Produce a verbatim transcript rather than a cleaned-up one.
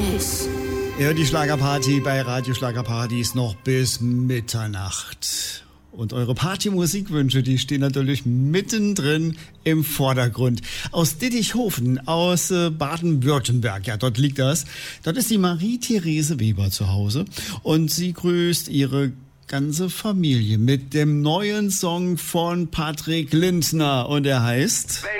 Dennis. Ja, die Schlagerparty bei Radio Schlagerparty ist noch bis Mitternacht. Und eure Partymusikwünsche, die stehen natürlich mittendrin im Vordergrund. Aus Dittichhofen, aus äh, Baden-Württemberg, ja, dort liegt das. Dort ist die Marie-Therese Weber zu Hause und sie grüßt ihre ganze Familie mit dem neuen Song von Patrick Lindner und er heißt...